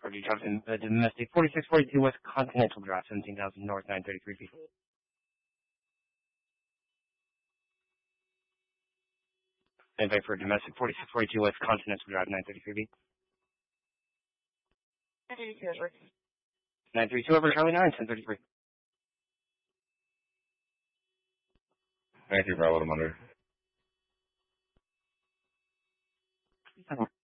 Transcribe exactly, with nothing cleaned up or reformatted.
Or do you drop in uh, domestic forty-six forty-two West Continental Drive, seventeen thousand North, nine thirty-three feet. Invite for domestic forty-six forty-two West Continental Drive, nine thirty-three feet. nine thirty-two over. nine thirty-two over Charlie nine, ten thirty-three. Thank you, Bravo, I'm under.